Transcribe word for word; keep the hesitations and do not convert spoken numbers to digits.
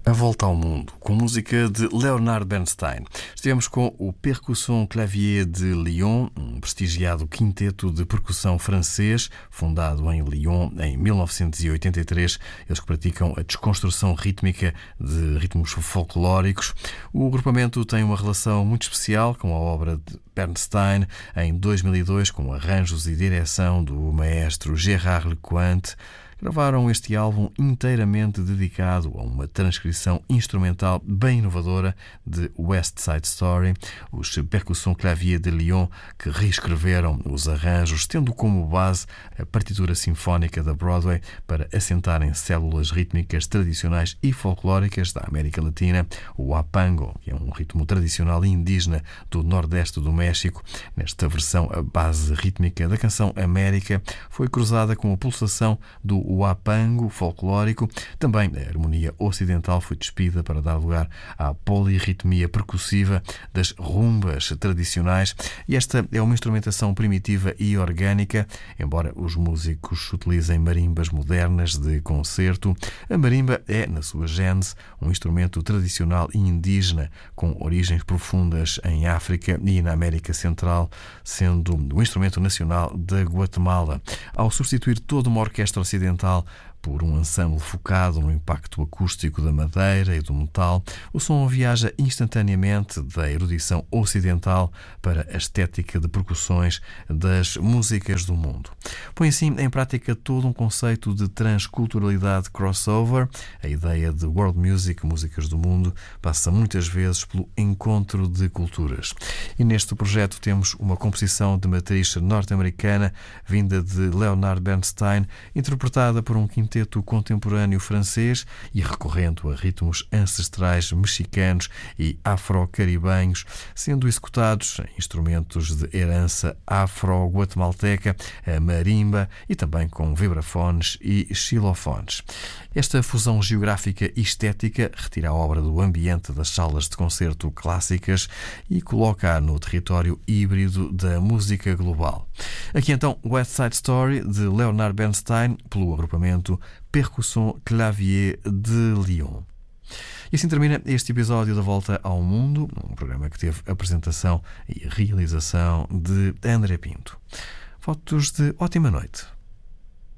A Volta ao Mundo, com música de Leonard Bernstein. Estivemos com o Percussion Clavier de Lyon, um prestigiado quinteto de percussão francês, fundado em Lyon em mil novecentos e oitenta e três. Eles que praticam a desconstrução rítmica de ritmos folclóricos. O agrupamento tem uma relação muito especial com a obra de Bernstein, em dois mil e dois, com arranjos e direção do maestro Gérard Lecointe. Gravaram este álbum inteiramente dedicado a uma transcrição instrumental bem inovadora de West Side Story. Os Percussion Clavier de Lyon, que reescreveram os arranjos, tendo como base a partitura sinfónica da Broadway para assentarem células rítmicas tradicionais e folclóricas da América Latina, o huapango, que é um ritmo tradicional indígena do nordeste do México. Nesta versão, a base rítmica da canção América foi cruzada com a pulsação do o huapango folclórico. Também a harmonia ocidental foi despida para dar lugar à polirritmia percussiva das rumbas tradicionais. E esta é uma instrumentação primitiva e orgânica, embora os músicos utilizem marimbas modernas de concerto. A marimba é, na sua gênese, um instrumento tradicional e indígena com origens profundas em África e na América Central, sendo o instrumento nacional da Guatemala. Ao substituir toda uma orquestra ocidental por um ensemble focado no impacto acústico da madeira e do metal, o som viaja instantaneamente da erudição ocidental para a estética de percussões das músicas do mundo. Põe assim em prática todo um conceito de transculturalidade crossover. A ideia de world music, músicas do mundo, passa muitas vezes pelo encontro de culturas. E neste projeto temos uma composição de matriz norte-americana vinda de Leonard Bernstein, interpretada por um quinteto contemporâneo francês e recorrendo a ritmos ancestrais mexicanos e afro-caribenhos, sendo executados em instrumentos de herança afro-guatemalteca, a marimba e também com vibrafones e xilofones. Esta fusão geográfica e estética retira a obra do ambiente das salas de concerto clássicas e coloca-a no território híbrido da música global. Aqui então West Side Story de Leonard Bernstein pelo agrupamento Percussion Clavier de Lyon. E assim termina este episódio da Volta ao Mundo, um programa que teve apresentação e realização de André Pinto. Votos de ótima noite.